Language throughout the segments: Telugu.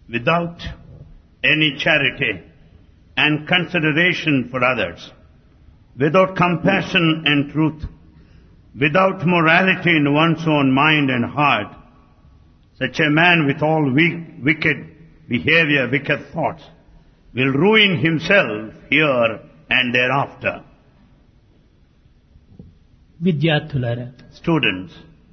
without any charity and consideration for others, without compassion and truth, without morality in one's own mind and heart, such a man with all wicked behavior, wicked thoughts, will ruin himself here and thereafter. విద్యార్థులారా, Students,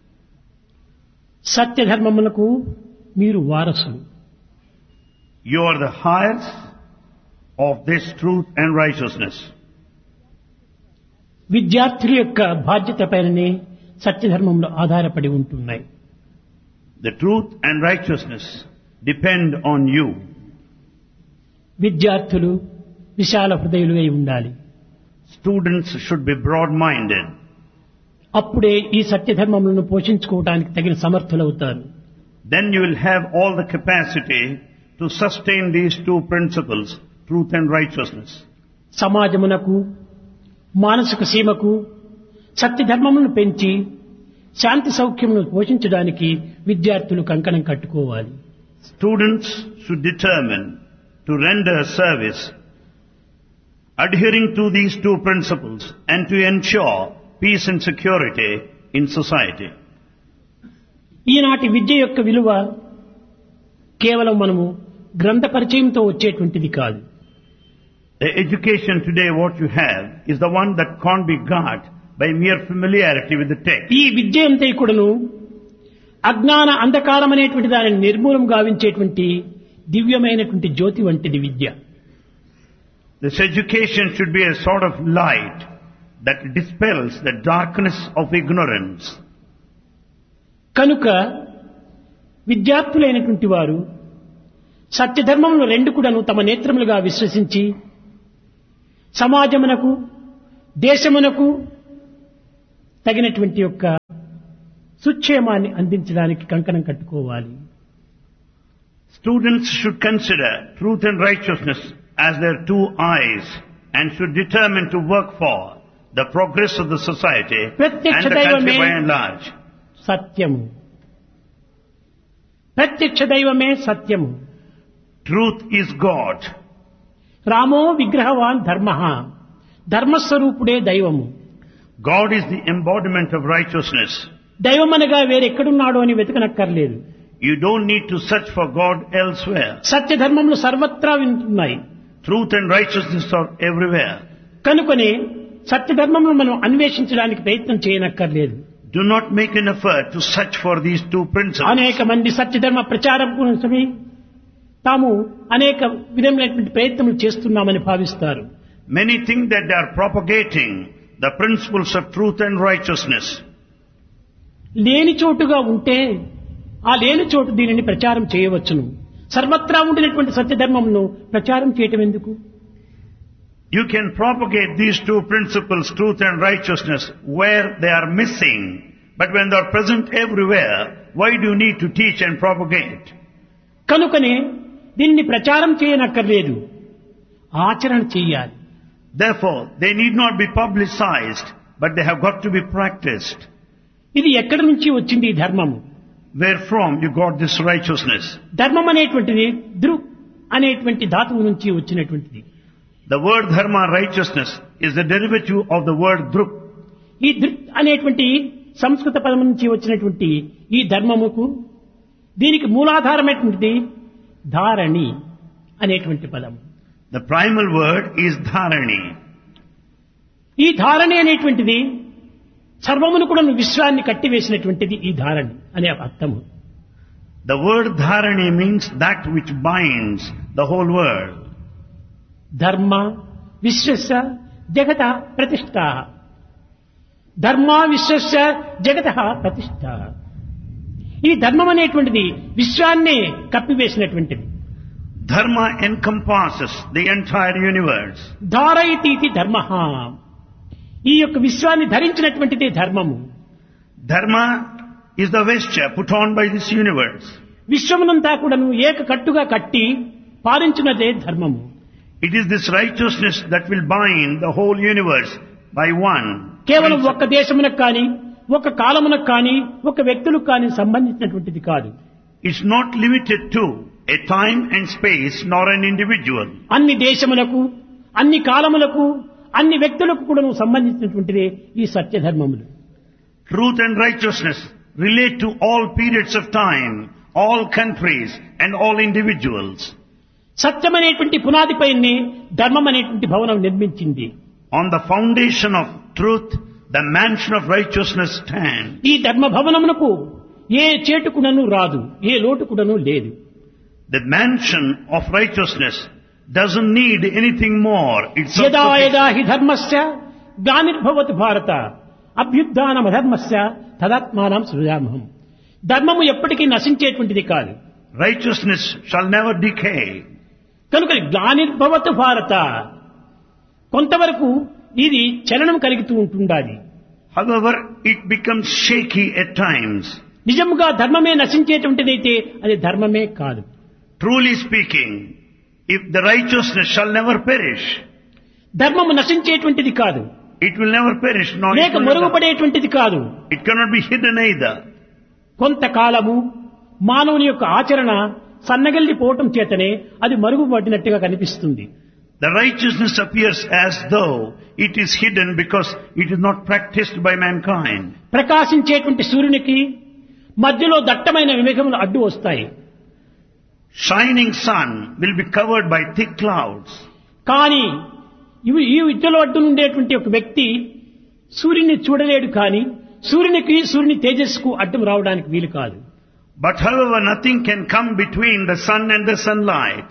సత్యధర్మములకు మీరు వారసులు. you are the heirs of this truth and righteousness. విద్యార్థుల యొక్క బాధ్యత పైననే సత్యధర్మములు ఆధారపడి ఉంటున్నాయి. The truth and righteousness depend on you. విద్యార్థులు విశాల హృదయులై ఉండాలి. Students should be broad-minded. అప్పుడే ఈ సత్యధర్మములను పోషించుకోవడానికి తగిన సమర్థులవుతారు. Then you will have all the capacity to sustain these two principles, truth and righteousness. సమాజమునకు మానసిక సీమకు సత్యధర్మములను పెంచి శాంతి సౌఖ్యమును పోషించడానికి విద్యార్థులు కంకణం కట్టుకోవాలి. Students should determine to render service adhering to these two principles and to ensure peace and security in society. ఈనాటి విద్య యొక్క విలువ కేవలం మనము గ్రంథ పరిచయంతో వచ్చేటువంటిది కాదు. The education today what you have is the one that can't be got by mere familiarity with the text. ఈ విద్య అంతా కూడాను అజ్ఞాన అంధకారం అనేటువంటి దానిని నిర్మూలం గావించేటువంటి దివ్యమైనటువంటి జ్యోతి వంటిది విద్య. This education should be a sort of light that dispels the darkness of ignorance. కనుక విద్యార్థులైనటువంటి వారు సత్యధర్మములు రెండు కూడాను తమ నేత్రములుగా విశ్వసించి సమాజమునకు దేశమునకు తగినటువంటి యొక్క సుక్షేమాన్ని అందించడానికి కంకణం కట్టుకోవాలి. Students should consider truth and righteousness as their two eyes and should determine to work for the progress of the society and the country by and large. సత్యము, ప్రత్యక్ష దైవమే సత్యము. Truth is God. రామో విగ్రహవాన్ ధర్మః, ధర్మస్వరూపుడే దైవము. God is the embodiment of righteousness. దైవమనగా వేరెక్కడున్నాడో అని వెతకనక్కర్లేదు. You don't need to search for God elsewhere. సత్యధర్మములు సర్వత్రా వింటున్నాయి. Truth and righteousness are everywhere. కనుకనే సత్యధర్మమును మనం అన్వేషించడానికి ప్రయత్నం చేయనక్కర్లేదు. Do not make an effort to search for these two principles. అనేక మంది సత్యధర్మ ప్రచారం కోసమే తాము అనేక విధమైనటువంటి ప్రయత్నములు చేస్తున్నామని భావిస్తారు. Many think that they are propagating the principles of truth and righteousness. లేని చోటుగా ఉంటే ఆ లేని చోటు దీనిని ప్రచారం చేయవచ్చును. సర్వత్రా ఉండినటువంటి సత్యధర్మమును ప్రచారం చేయటం ఎందుకు? You can propagate these two principles, truth and righteousness, where they are missing. But when they are present everywhere, why do you need to teach and propagate? కనుకనే దీనిని ప్రచారం చేయనక్కర్లేదు, ఆచరణ చేయాలి. Therefore, they need not be publicized, but they have got to be practiced. ఇది ఎక్కడి నుంచి వచ్చింది ఈ ధర్మము? Where from you got this righteousness? ధర్మం అనేటువంటిది దృక్ అనేటువంటి ధాతువు నుంచి వచ్చినటువంటిది. The word dharma, righteousness, is the derivative of the word druk. ఈ దృక్ అనేటువంటి సంస్కృత పదం నుంచి వచ్చినటువంటి ఈ ధర్మముకు దీనికి మూలాధారమైనటువంటిది ధారణి అనేటువంటి పదం. The primal word is dharani. ఈ ధారణి అనేటువంటిది సర్వమును కూడా విశ్వాన్ని కట్టివేసినటువంటిది ఈ ధారణి అనే అర్థము. The word dharani means that which binds the whole world. ధర్మ విశ్వస్య జగత ప్రతిష్ఠ, ధర్మ విశ్వస్య జగత ప్రతిష్ఠ. ఈ ధర్మం అనేటువంటిది విశ్వాన్నే కప్పివేసినటువంటిది. Dharma encompasses the entire universe. ధారయతి ధర్మః, ఈ యొక్క విశ్వాన్ని ధరించినటువంటిదే ధర్మము. Dharma is the vesture put on by this universe. విశ్వమునంతా కూడాను ఏకకట్టుగా కట్టి పాలించినదే ధర్మము. It is this righteousness that will bind the whole universe by one. కేవలం ఒక్క దేశమునకు కానీ ఒక కాలమునకు కానీ ఒక వ్యక్తులకు కానీ సంబంధించినటువంటిది కాదు. It's not limited to a time and space, nor an individual. అన్ని దేశములకు, అన్ని కాలములకు, అన్ని వ్యక్తులకు కూడా సంబంధించినటువంటిదే ఈ సత్యధర్మములు. Truth and righteousness relate to all periods of time, all countries and all individuals. సత్యమనేటువంటి పునాదిపైనే ధర్మం అనేటువంటి భవనం నిర్మించింది. On the foundation of truth, the mansion of righteousness stands. ఈ ధర్మ భవనమునకు ఏ చేటుకుడను రాదు, ఏ లోటుకుడను లేదు. The mansion of righteousness doesn't need anything more. It's యదా యదా హి ధర్మస్య గ్లానిర్భవతి భారత అభ్యుత్థానమధర్మస్య తదాత్మానం సృజామహం. ధర్మము ఎప్పటికీ నశించేటువంటిది కాదు. righteousness shall never decay. కనుక గ్లానిర్భవతి భారత, కొంతవరకు ఇది చలనం కలుగుతూ ఉంటుండాలి. However, it becomes shaky at times. నిజముగా ధర్మమే నశించేటువంటిదైతే అది ధర్మమే కాదు. Truly speaking, if the righteousness shall never perish, ధర్మము నశించేటువంటిది కాదు, it will never perish, nor లేక మరుగుపడేటువంటిది కాదు. it cannot be hidden either. కొంతకాలము మానవుని యొక్క ఆచరణ సన్నగిల్లిపోవటం చేతనే అది మరుగుపడినట్టుగా కనిపిస్తుంది. The righteousness appears as though it is hidden because it is not practiced by mankind. ప్రకాశించేటువంటి సూర్యునికి మధ్యలో దట్టమైన మేఘములు అడ్డు వస్తాయి. Shining sun will be covered by thick clouds. కానీ ఈ విద్యలో అడ్డు ఉండేటువంటి ఒక వ్యక్తి సూర్యుని చూడలేడు, కానీ సూర్యుని తేజస్సుకు అడ్డం రావడానికి వీలు కాదు. But however, nothing can come between the sun and the sunlight.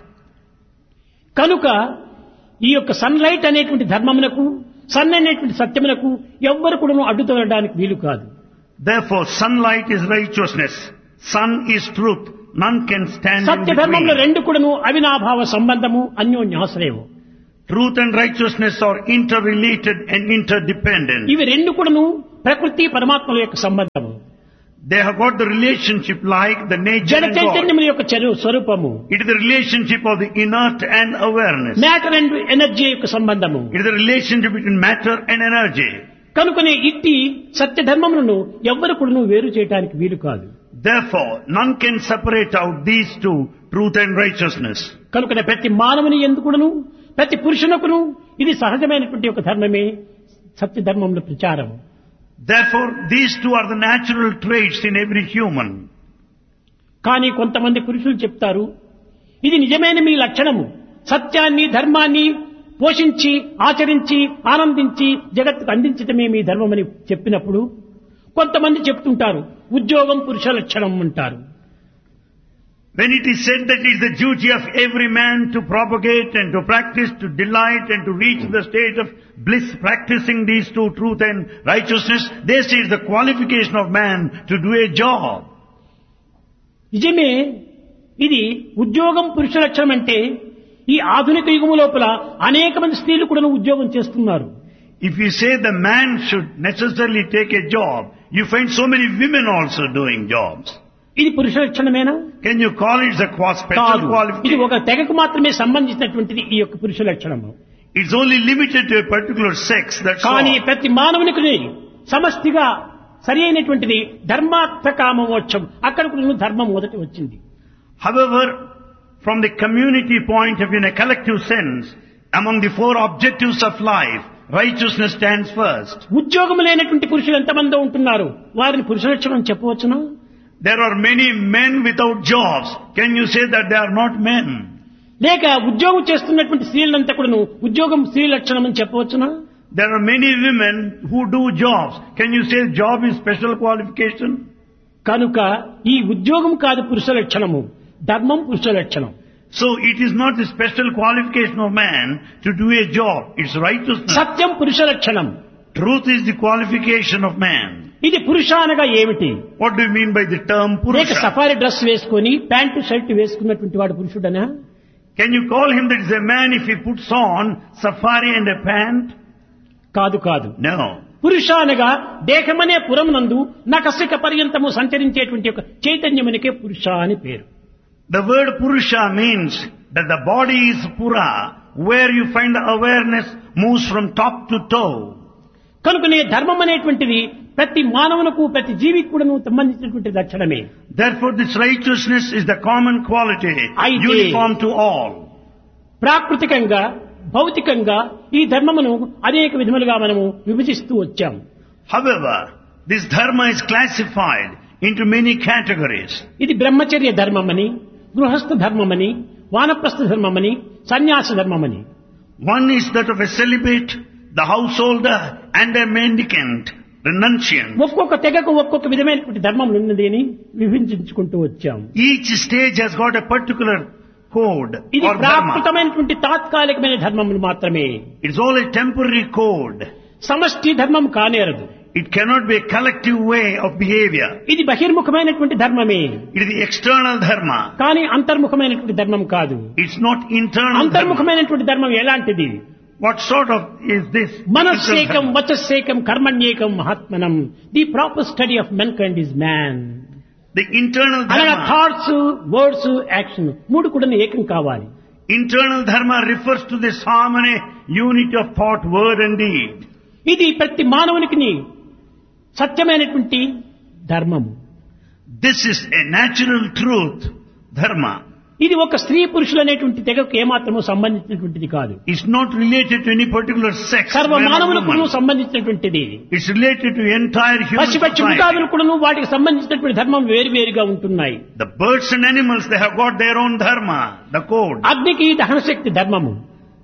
కనుక ఈ యొక్క సన్లైట్ అనేటువంటి ధర్మమునకు, సన్ అనేటువంటి సత్యమునకు ఎవ్వరు కూడా అడ్డు తొలగడానికి వీలు కాదు. Therefore, sunlight is righteousness, sun is truth. None can stand in సత్య ధర్మంలో between. రెండు కూడాను అవినాభావ సంబంధము, అన్యోన్యాశ్రయము. Truth and righteousness are interrelated and interdependent. ఇవి రెండు కూడాను ప్రకృతి పరమాత్మల యొక్క సంబంధము. They have got the relationship like the nature జడ and God. చైతన్యముల యొక్క స్వరూపము. It is the relationship of the inert and awareness. Matter and energy యొక్క సంబంధము. It is the relationship between matter and energy. కనుకనే ఇట్టి సత్య ధర్మములను ఎవ్వరు కూడాను వేరు చేయడానికి వీలు కాదు. Therefore, none can separate out these two, truth and righteousness. కనుకనే ప్రతి మానవుని ఎందుకును, ప్రతి పురుషునకును ఇది సహజమైనటువంటి ఒక ధర్మమే సత్య ధర్మముల ప్రచారము. Therefore, these two are the natural traits in every human. కానీ కొంతమంది పురుషులు చెప్తారు, ఇది నిజమైన మీ లక్షణము, సత్యాన్ని ధర్మాన్ని పోషించి ఆచరించి ఆనందించి జగత్తుకు అందించటమే మీ ధర్మమని చెప్పినప్పుడు కొంతమంది చెప్తుంటారు ఉద్యోగం పురుష లక్షణం అంటారు. When it is said that it is the duty of every man to propagate and to practice, to delight and to reach the state of bliss, practicing these two, truth and righteousness, they say it's the qualification of man to do a job. నిజమే, ఇది ఉద్యోగం పురుష లక్షణం అంటే ఈ ఆధునిక యుగము లోపల అనేక మంది స్త్రీలు కూడా ఉద్యోగం చేస్తున్నారు. If you say the man should necessarily take a job, you find so many women also doing jobs. ఇది పురుష లక్షణమేనా? Can you call it a special కాదు. ఇది qualification? ఒక తెగకు మాత్రమే సంబంధించినటువంటిది ఈ యొక్క పురుష లక్షణము. It's only limited to a particular sex, that's కానీ all. ప్రతి మానవునికి సమష్టిగా సరి అయినటువంటిది ధర్మార్థ కామ మోక్షం. అక్కడ కూడా ధర్మం మొదటి వచ్చింది. However, from the community point of view, in a collective sense, among the four objectives of life, righteousness stands first. ఉద్యోగం లేనటువంటి పురుషులు ఎంతమంది ఉంటున్నారు, వారిని పురుష లక్షణం చెప్పవచ్చునా? There are many men without jobs. Can you say that they are not men? లేక ఉద్యోగం చేస్తున్నటువంటి స్త్రీలంతా కూడా ఉద్యోగం స్త్రీ లక్షణం అని చెప్పవచ్చునా? There are many women who do jobs. Can you say job is special qualification? కనుక ఈ ఉద్యోగం కాదు పురుష లక్షణము, ధర్మం పురుష లక్షణం. So it is not the special qualification of man to do a job. It's righteousness. సత్యం పురుష లక్షణం. Truth is the qualification of man. ఇది పురుష అనగా ఏమిటి? What do you mean by the term లేక Purusha? సఫారీ డ్రెస్ వేసుకొని ప్యాంటు షర్ట్ వేసుకున్నటువంటి వాడు పురుషుడనా? Can you call him that is a man if he puts on safari and a pant? కాదు కాదు. No. పురుష అనగా దేహమనే పురమునందు నకసిక పర్యంతము సంచరించేటువంటి ఒక చైతన్యమునికే పురుష అని పేరు. The word Purusha means that the body is Pura, where you find the awareness moves from top to toe. కనుకనే ధర్మం అనేటువంటిది ప్రతి మానవునకు ప్రతి జీవికి కూడా సంబంధించినటువంటి లక్షణమే. Therefore this righteousness is the common quality, అయితే uniform to all. ప్రాకృతికంగా భౌతికంగా ఈ ధర్మమును అనేక విధములుగా మనము విభజిస్తూ వచ్చాం. However, this dharma is classified into many categories. ఇది బ్రహ్మచర్య ధర్మమని, గృహస్థ ధర్మమని, వానప్రస్థ ధర్మమని, సన్యాస ధర్మమని. One is that of a celibate, the householder, and a mendicant, renunciant. ఒక్కొక్క తెగకు ఒక్కొక్క విధమైనటువంటి ధర్మములు ఉన్నది అని విభజించుకుంటూ వచ్చాం. Each stage has got a particular code ఇది or dharma. ప్రాకృతమైనటువంటి తాత్కాలికమైన ధర్మములు మాత్రమే. It's all a temporary code. సమష్టి ధర్మం కానేరదు. It cannot be a collective way of behavior. ఇది బహిర్ముఖమైనటువంటి ధర్మమే. It is the external dharma. కానీ అంతర్ముఖమైనటువంటి ధర్మం కాదు. It's not internal dharma. అంతర్ముఖమైనటువంటి ధర్మం ఎలాంటిది? What sort of is this? మనస్సేకం వచస్సేకం కర్మణ్యేకం మహాత్మనం. The proper study of మెన్కైండ్ is man. The internal అనగా dharma. థాట్స్, వర్డ్స్, యాక్షన్ మూడు కూడా ఏకం కావాలి. Internal dharma refers to this harmony, unity of thought, word and deed. ఇది ప్రతి మానవునికి సత్యమైనటువంటి ధర్మము. This is a natural truth, dharma. ఇది ఒక స్త్రీ పురుషులు అనేటువంటి తెగకు ఏమాత్రము సంబంధించినటువంటిది కాదు. It's not related to any particular sex. సర్వ man or మానవులకు woman. సంబంధించినటువంటిది. It's related to entire human పశుపక్షి society. మృగాదులు కూడా వాటికి సంబంధించినటువంటి ధర్మం వేరువేరుగా ఉంటున్నాయి. The birds and animals, they have got their own dharma, the code. అగ్నికి దహనశక్తి ధర్మము,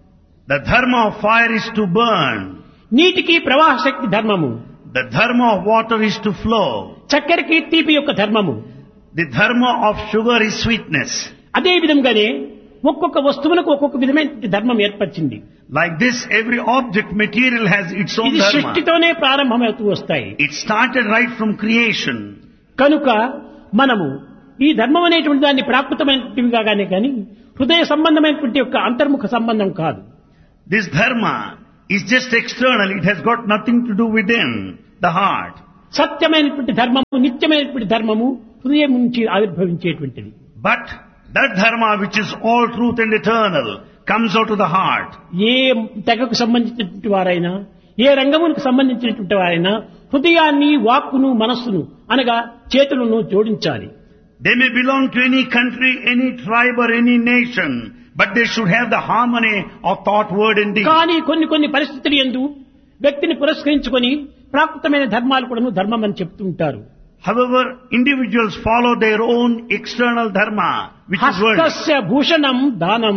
The dharma of fire is to burn. నీటికి ప్రవాహ శక్తి ధర్మము, The dharma of water is to flow. చక్కెరకి తీపి యొక్క ధర్మము. The dharma of sugar is sweetness. అదే విధంగానే ఒక్కొక్క వస్తువులకు ఒక్కొక్క విధమైన ధర్మం ఏర్పరిచింది. Like this, every object, material has its own ఇది dharma. సృష్టితోనే ప్రారంభమవుతూ వస్తాయి. It started right from creation. కనుక మనము ఈ ధర్మం అనేటువంటి దాన్ని ప్రాకృతమైనటివిగానే కానీ హృదయ సంబంధమైనటువంటి యొక్క అంతర్ముఖ సంబంధం కాదు. This dharma is just external. It has got nothing to do within the heart. సత్యమైనటువంటి ధర్మము, నిత్యమైనటువంటి ధర్మము హృదయం నుంచి ఆవిర్భవించేటువంటిది. But that dharma which is all truth and eternal comes out of the heart. ఏ తెగకు సంబంధించినటువంటి వారైనా, ఏ రంగములకు సంబంధించినటువంటి వారైనా హృదయాన్ని, వాక్కును, మనస్సును అనగా చేతులను జోడించాలి. They may belong to any country, any tribe or any nation, but they should have the harmony of thought, word and deed. కానీ కొన్ని పరిస్థితులు యందు వ్యక్తిని పురస్కరించుకొని ప్రాకృతమైన ధర్మాలు కూడా ధర్మం అని చెప్తూ ఉంటారు. However, individuals follow their own external dharma, which is worldly. హస్తస్య Bhushanam దానం,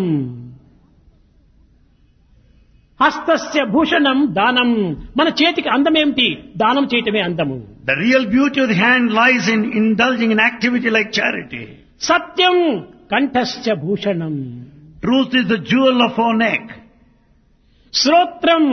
హస్తస్య భూషణం దానం. మన చేతికి అందమేమిటి? దానం చేయటమే అందము. The real beauty of the hand lies in indulging in activity like charity. Satyam కంఠస్య Bhushanam, Truth is the jewel of our neck. శ్రోత్రం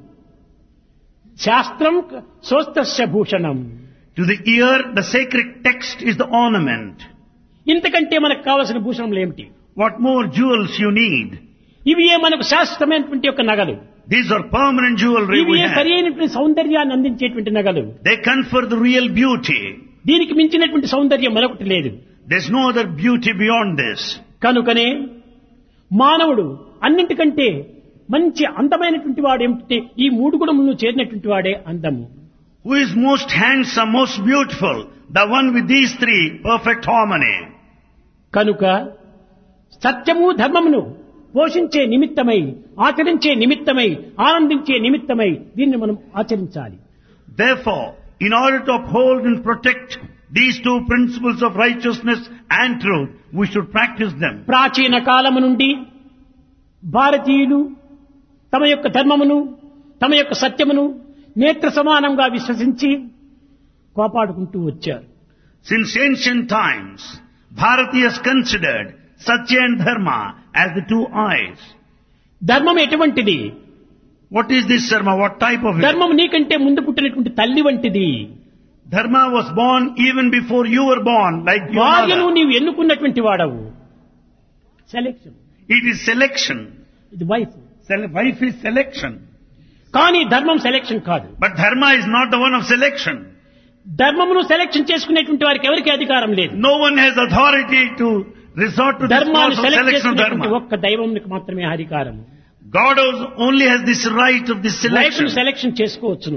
శాస్త్రం శ్రోత్రస్య Bhushanam. To the ear, the sacred text is the ornament. ఇంతకంటే మనకు కావలసిన భూషణములు ఏమిటి? What more jewels you need? ఇవి మనకు శాశ్వతమైనటువంటి యొక్క నగలు. These are permanent jewelry ఇవి we have. సరి అయినటువంటి సౌందర్యాన్ని అందించేటువంటి నగలు. They confer the real beauty. దీనికి మించినటువంటి సౌందర్యం మరొకటి లేదు. There's no other beauty beyond this. కనుకనే మానవుడు అన్నింటికంటే మంచి అందమైనటువంటి వాడు ఏమిటంటే ఈ మూడు గుణములను చేరినటువంటి వాడే అందము. Who is most handsome, most beautiful? The one with these three, perfect harmony. కనుక సత్యము ధర్మమును పోషించే నిమిత్తమై, ఆచరించే నిమిత్తమై, ఆనందించే నిమిత్తమై దీన్ని మనం ఆచరించాలి. Therefore, in order to uphold and protect these two principles of righteousness and truth, we should practice them. ప్రాచీన కాలము నుండి భారతీయులు తమ యొక్క ధర్మమును, తమ యొక్క సత్యమును నేత్ర సమానంగా విశ్వసించి కాపాడుకుంటూ వచ్చారు. Since ancient times, Bharatiyas considered Satya and Dharma as the two eyes. ధర్మం ఎటువంటిది? What is this dharma? What type of it? ధర్మం నీకంటే ముందు పుట్టినటువంటి తల్లి వంటిది. Dharma was born even before you were born, like your భార్యను mother. నీవు ఎన్నుకున్నటువంటి వాడవు. సెలెక్షన్. It is selection. ఇది వైఫ్. Wife is selection. కానీ ధర్మం సెలెక్షన్ కాదు. But dharma is not the one of selection. ధర్మమును సెలెక్షన్ చేసుకునేటువంటి వారికి ఎవరికి అధికారం లేదు. No one has authority to resort to this ధర్మాన్ని process of select selection of చేసుకునేటువంటి dharma. ఒక్క దైవంకి మాత్రమే అధికారం. God only has this right of this life ను selection. సెలెక్షన్ చేసుకోవచ్చును.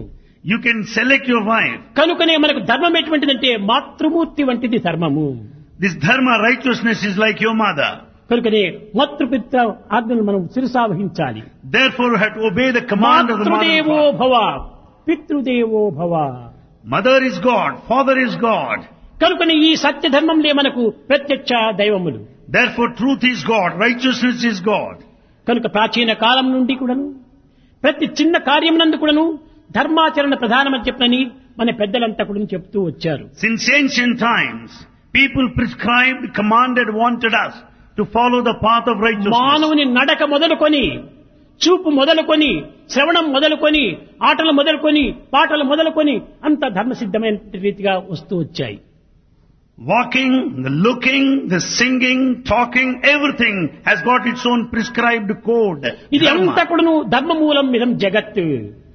You can select your wife. కనుకనే మనకు ధర్మం ఎటువంటిదంటే మాతృమూర్తి వంటిది ధర్మము. This dharma, righteousness, is like your mother. కనుకనే మాతృపిత్ర ఆజ్ఞలు మనం శిరసావహించాలి. Therefore, you have to obey the command of the mother. మాతృదేవో భవ, పితృదేవో భవ. Mother is God, father is God. కనుకనే ఈ సత్య ధర్మంలే మనకు ప్రత్యక్ష దైవములు. Therefore, truth is God, righteousness is God. కనుక ప్రాచీన కాలం నుండి కూడాను ప్రతి చిన్న కార్యమునందు కూడాను ధర్మాచరణ ప్రధానమని చెప్పనని మన పెద్దలంతా కూడా చెప్తూ వచ్చారు. Since ancient times, people prescribed, commanded, wanted us to follow the path of righteousness. మానవుని నడక మొదలుకొని, చూపు మొదలుకొని, శ్రవణం మొదలుకొని, ఆటలు మొదలుకొని, పాటలు మొదలుకొని అంత ధర్మసిద్ధమైన రీతిగా వస్తూ వచ్చాయి. Walking, the looking, the singing, talking, everything has got its own prescribed code. ఇది Dharma. అంతా కూడాను ధర్మ మూలం మిదం జగత్.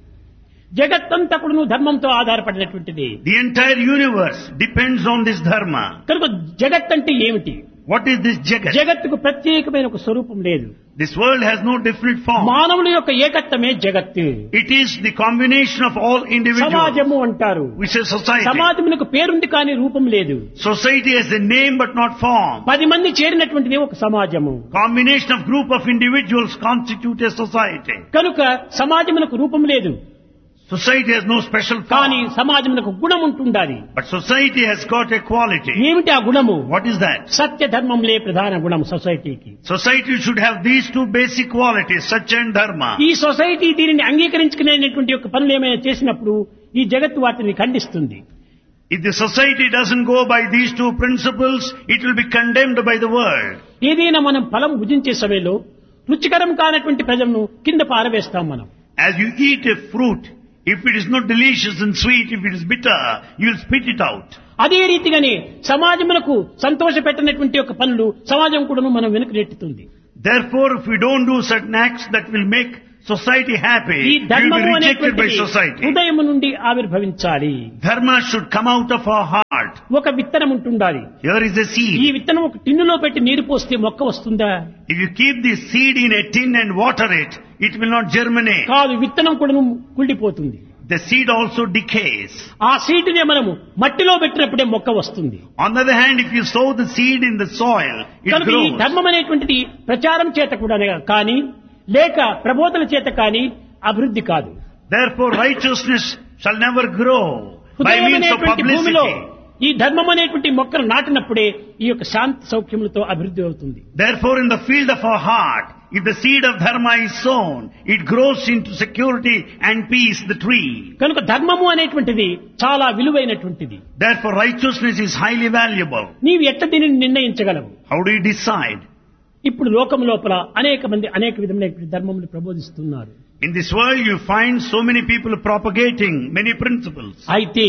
జగత్తంతా కూడాను ధర్మంతో ఆధారపడినటువంటిది. The entire universe depends on this dharma. కనుక జగత్ అంటే ఏమిటి? What is this Jagat? జగత్తుకు ప్రత్యేకమైన ఒక స్వరూపం లేదు. This world has no different form. మానవుల యొక్క ఏకత్వమే జగత్తు. It is the combination of all individuals. సమాజము అంటారు. Which is society. సమాజమునకు పేరుంది కానీ రూపం లేదు. Society has a name but not form. 10 మంది చేరినటువంటిది ఒక సమాజము. Combination of group of individuals constitute a society. కనుక సమాజమునకు రూపం లేదు. Society has no special కానీ form. సమాజమునకు గుణం ఉంటుండాలి. But society has got a quality. ఏమిటి ఆ గుణము? What is that? సత్య ధర్మంలే ప్రధాన గుణం సొసైటీకి. Society should have these two basic qualities, Satya and Dharma. ఈ సొసైటీ దీనిని అంగీకరించుకునేటువంటి యొక్క పనులు ఏమైనా చేసినప్పుడు ఈ జగత్తు వాటిని ఖండిస్తుంది. If the society doesn't go by these two principles, it will be condemned by the world. ఏదైనా మనం ఫలం భుజించే సమయంలో రుచికరం కానటువంటి ప్రజలను కింద పారవేస్తాం మనం. As you eat a fruit, if it is not delicious and sweet, if it is bitter, you will spit it out. అదే రీతిగానే సమాజమునకు సంతోష పెట్టినటువంటి యొక్క పనులు సమాజం కూడాను మనం వెనుక నెట్టుతుంది. Therefore, if we don't do certain acts that will make society happy, ఈ we will ధర్మము be rejected by అనేటువంటిది society. హృదయము నుండి ఆవిర్భవించాలి. Dharma should come out of our heart. ఒక విత్తనం ఉంటుండాలి. Here is a ఈ seed. విత్తనం ఒక టిన్నులో పెట్టి నీరు పోస్తే మొక్క వస్తుందా? If you keep this seed in a tin and water it, it will not germinate. కాదు, విత్తనం కూడాను కుళ్ళిపోతుంది. The seed also decays. ఆ సీడ్నే మనము మట్టిలో పెట్టినప్పుడే మొక్క వస్తుంది. On the other hand, if you sow the seed in the soil, it కనుక ఈ grows. ధర్మం అనేటువంటిది ప్రచారం చేత కూడా కానీ లేక ప్రబోధన చేత కానీ అభివృద్ధి కాదు. Therefore, righteousness shall never grow by హృదయం means of అనేటువంటి భూమిలో publicity. ఈ ధర్మం అనేటువంటి మొక్కను నాటినప్పుడే ఈ యొక్క శాంతి సౌఖ్యములతో అభివృద్ధి అవుతుంది. Therefore, in the field of our heart, if the seed of dharma is sown, it grows into security and peace, the tree. కనుక ధర్మము అనేటువంటిది చాలా విలువైనటువంటిది. Therefore, righteousness is highly valuable. నీవు ఎట్లా దీనిని నిర్ణయించగలవు? How do you decide? ఇప్పుడు లోకం లోపల అనేక మంది అనేక విధమైన ధర్మములు ప్రబోధిస్తున్నారు. In this world, you find so many people propagating many principles. అయితే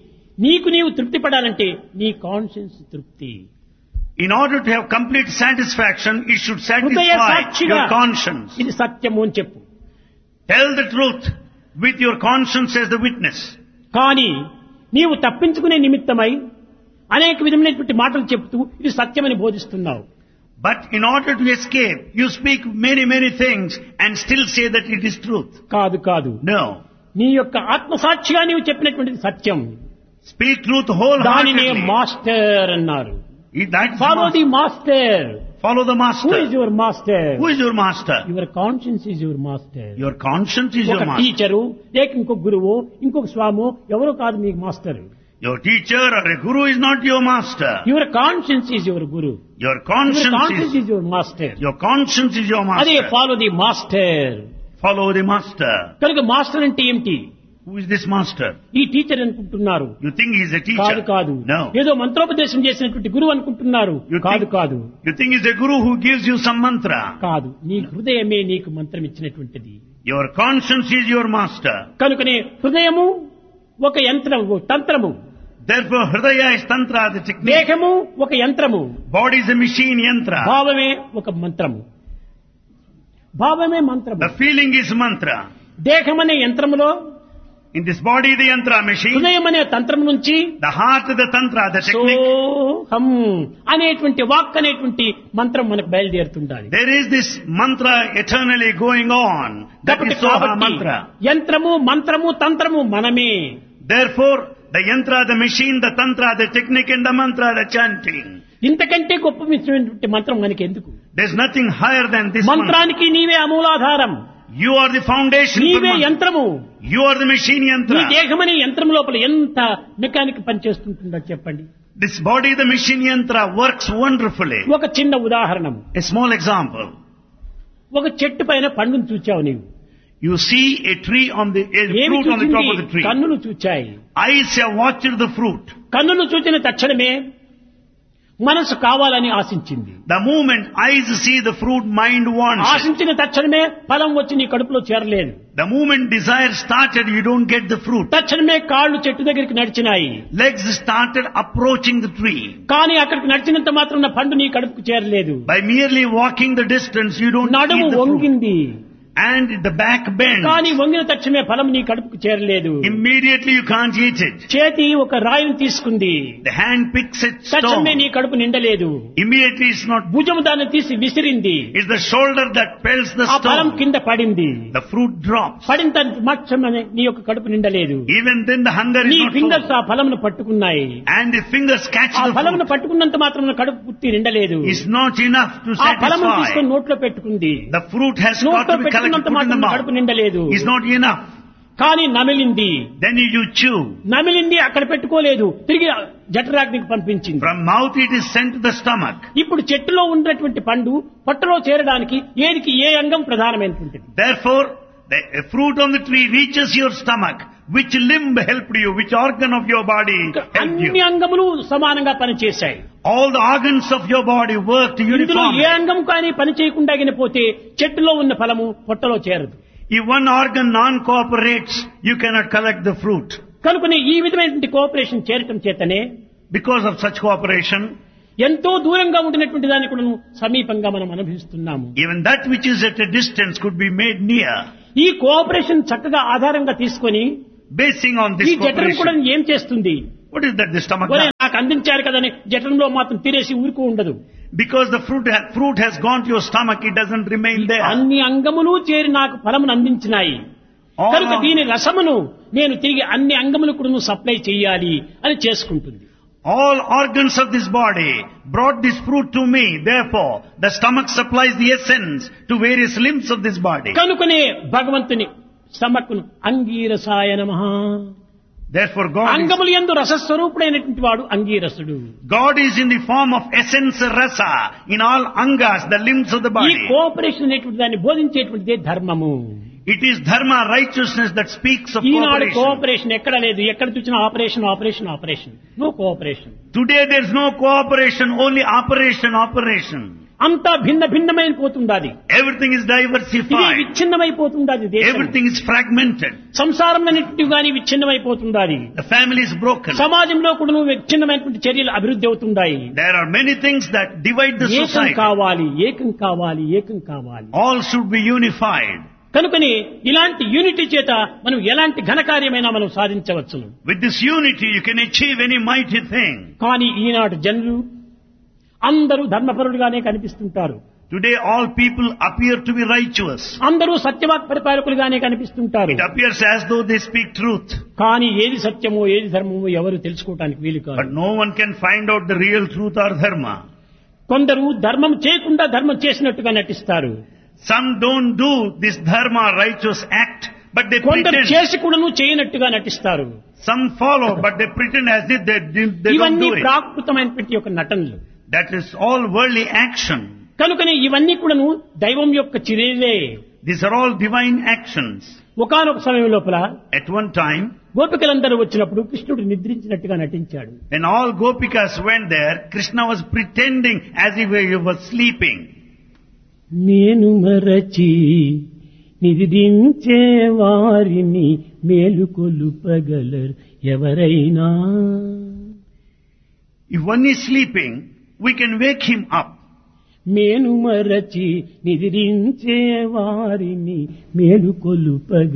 నీకు నీవు తృప్తి పడాలంటే నీ కాన్షియన్స్ తృప్తి. In order to have complete satisfaction, it should హృదయ satisfy సాక్షిగా your conscience. ఇది సత్యము అని చెప్పు. Tell the truth with your conscience as the witness. కానీ నీవు తప్పించుకునే నిమిత్తమై అనేక విధమైనటువంటి మాటలు చెప్తూ ఇది సత్యమని బోధిస్తున్నావు. But in order to escape, you speak many things and still say that it is truth. కాదు కాదు, No. నీ యొక్క ఆత్మసాక్షిగా నీవు చెప్పినటువంటిది సత్యం. Speak truth దానినే wholeheartedly. మాస్టర్ అన్నారు. That is follow the master. Follow the who master. Is your master? Who is your master? Your conscience is your master. Your conscience is ఒక your master. టీచరు లేక ఇంకొక గురువు ఇంకొక స్వామో ఎవరో కాదు మీకు master. Your teacher or a guru is not your master. Your conscience is your Guru. Your your conscience conscience is is your master. your conscience is your అదే master. Follow the master. Follow the master. కనుక మాస్టర్ అంటే ఏమిటి? Who is this master? ఈ టీచర్ అనుకుంటున్నారు. You think he is a teacher? కాదు కాదు, No. ఏదో మంత్రోపదేశం చేసినటువంటి గురువు అనుకుంటున్నారు. You కాదు think, కాదు you think he's a guru who gives you some mantra? కాదు, నీ హృదయమే నీకు మంత్రం ఇచ్చినటువంటిది. Your conscience is your master. కనుకనే హృదయము ఒక యంత్రము, తంత్రము. Therefore, Hridaya is tantra, the technique. దేహము ఒక యంత్రము, Body is a machine, yantra. భావమే ఒక మంత్రము. భావమే మంత్రము. The feeling is mantra. దేహం అనే యంత్రములో In this body, the yantra machine, హృదయం అనే తంత్రం నుంచి the heart, the tantra, the technique, సోహం అనేటువంటి వాక్ అనేటువంటి మంత్రం మనకు బయలుదేరుతుండాలి. there is this mantra eternally going on. That is Soha mantra. యంత్రము మంత్రము తంత్రము మనమే. Therefore, the yantra, the machine, the tantra, the technique and the mantra, the chanting. ఇంతకంటే గొప్ప మిశ్రమైనటువంటి మంత్రం మనకి ఎందుకు? There's nothing higher than this mantra. మంత్రానికి నీవే అమూలాధారం, You are the foundation. నీవే యంత్రము. You are the machine ఈ yantra. దేహమనే యంత్రం లోపల ఎంత మెకానిక్ పనిచేస్తుంటుందో చెప్పండి. This body, the machine yantra, works wonderfully. ఒక చిన్న ఉదాహరణం. A small example. ఒక చెట్టు పైన పండును చూచావు నీవు. You see a tree on the a ఏమి fruit on the top of the చూచింది? tree. కన్నులు చూచాయి. Eyes have watched the fruit. కన్నులు చూచిన తక్షణమే మనసు కావాలని ఆశించింది. The moment eyes see the fruit, mind wants it. ఆశించిన తక్షణమే ఫలం వచ్చి నీ కడుపులో చేరలేదు. The moment desire started, you don't get the fruit. తక్షణమే కాళ్ళు చెట్టు దగ్గరికి నడిచినాయి. Legs started approaching the tree. కానీ అక్కడికి నడిచినంత మాత్రం పండు నీ కడుపుకు చేరలేదు. By merely walking the distance, you don't నడుము eat the fruit. వంగింది. And the back bends. కానీ వంగిన తక్షణమే ఫలం నీ కడుపుకు చేరలేదు. Immediately you can't eat it. చేతి ఒక రాయిని తీసుకుంది. The hand picks it తక్షణమే stone. నీ కడుపు నిండలేదు. Immediately it's not. భుజము దాన్ని తీసి విసిరింది. It's the shoulder that pelts the ఆ ఫలం stone. కింద పడింది. The fruit drops. పడిన మాత్రమే నీ యొక్క కడుపు నిండలేదు. Even then the hunger నీ is not ఫింగర్స్ full. ఆ ఫలమును పట్టుకున్నాయి. And the fingers catch ఆ the ఫలమును fruit. పట్టుకున్నంత మాత్రం కడుపు పూర్తి నిండలేదు. It's not enough to ఆ ఫలమును satisfy. తీసుకొని నోట్లో పెట్టుకుంది. The fruit has got నోట్లో to be collected, పెట్టుకున్నంత put in the మాత్రం mouth. కడుపు నిండలేదు. It's not enough. కానీ నమిలింది. Then you chew. నమిలింది అక్కడ పెట్టుకోలేదు, తిరిగి జఠరాగ్నికి పంపించింది. From mouth it is sent to the stomach. ఇప్పుడు చెట్టులో ఉన్నటువంటి పండు పొట్టలో చేరడానికి ఏదికి ఏ అంగం ప్రధానమైనటువంటిది? Therefore, the fruit on the tree reaches your stomach. Which limb helped you? Which organ of your body helped అన్ని you? అంగములు సమానంగా పనిచేశాయి. All the organs of your body worked ఇందులో uniformly. ఏ అంగం కానీ పని చేయకుండా పోతే చెట్టులో ఉన్న ఫలము పొట్టలో చేరదు. If one organ non-cooperates, you cannot collect the fruit. కనుకనే ఈ విధమైనటువంటి కోఆపరేషన్ చేరటం చేతనే Because of such cooperation, ఎంతో దూరంగా ఉండినటువంటి దాన్ని కూడా సమీపంగా మనం అనుభవిస్తున్నాము. even that which is at a distance could be made near. ఈ కోఆపరేషన్ చక్కగా ఆధారంగా తీసుకొని Basing on ఈ this జఠరం కూడా cooperation. ఏం చేస్తుంది? What is that the stomach ఒరే, does? నాకు అందించారు కదని జఠరంలో మాత్రం తీరేసి ఊరుకు ఉండదు. Because the fruit has gone to your stomach, it doesn't remain there. అన్ని అంగములు చేరి నాకు ఫలమును అందించినాయి. All కనుక దీని రసమును నేను తిరిగి అన్ని అంగములు కూడా సప్లై చేయాలి అని చేసుకుంటుంది. All organs of this body brought this fruit to me. Therefore, the stomach supplies the essence to various limbs of this body. కనుకనే భగవంతుని స్టమక్ను అంగీరసాయ నమః. Therefore, God అంగములు యందు రసస్వరూపుడైనటువంటి వాడు అంగీరసుడు. is in the form of essence rasa in all angas, the limbs of the ఈ body. కోఆపరేషన్ అనేటువంటి దాన్ని బోధించేటువంటిదే ధర్మము. It is dharma, righteousness that speaks of Eenadu cooperation. Cooperation ఎక్కడ లేదు. ఎక్కడ చూసినా operation operation operation, no cooperation. Today there is no cooperation, only operation. అంతా భిన్న భిన్నమైన పోతుండాది. Everything is ఇది diversified. విచ్ఛిన్నమైపోతుండాది. దేశం Everything is fragmented. సంసారం అనేటువంటి గాని విచ్ఛిన్నమైపోతుండాది. The family is broken. సమాజంలో కూడా విచ్ఛిన్నమైనటువంటి చర్యలు అభివృద్ధి అవుతుంటాయి. There are many things that divide the ఏకం society. కావాలి, ఏకం కావాలి, ఏకం కావాలి. All should be unified. కనుకని ఇలాంటి యూనిటీ చేత మనం ఎలాంటి ఘనకార్యమైనా మనం సాధించవచ్చును. With this unity you can achieve any mighty thing. కానీ ఈనాటి జనులు అందరూ ధర్మపరులుగానే కనిపిస్తుంటారు. Today all people appear to be righteous. అందరూ సత్యవాక్ పరిపాలకులుగానే కనిపిస్తుంటారు. It appears as though they speak truth. కానీ ఏది సత్యమో ఏది ధర్మమో ఎవరు తెలుసుకోవటానికి వీలు But కాదు. no one can find out the real truth or dharma. కొందరు ధర్మం చేయకుండా ధర్మం చేసినట్టుగా నటిస్తారు. Some don't do this dharma righteous act, but they కొందరు pretend. చేసి కూడాను చేయనట్టుగా నటిస్తారు. Some follow, but they pretend as if they don't ఇవన్నీ do it. ప్రాకృతమైనటువంటి యొక్క నటనలు. That is all worldly action. కనుకనే ఇవన్నీ కూడాను దైవం యొక్క చర్యలే. These are all divine actions. ఒకానొక సమయం లోపల At one time, గోపికలందరూ వచ్చినప్పుడు కృష్ణుడు నిద్రించినట్టుగా నటించాడు. when all gopikas went there, Krishna was pretending as if he was sleeping. నేను మరచి నిద్రించే వారిని మేలుకొలుపగలరు ఎవరైనా. If one is sleeping, we can wake him up. మేను మరచి నిద్రించే వారిని మేలుకొలుపగలరు